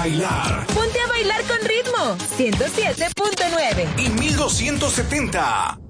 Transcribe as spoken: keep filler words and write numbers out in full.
bailar. Ponte a bailar con ritmo. ciento siete punto nueve y mil doscientos setenta.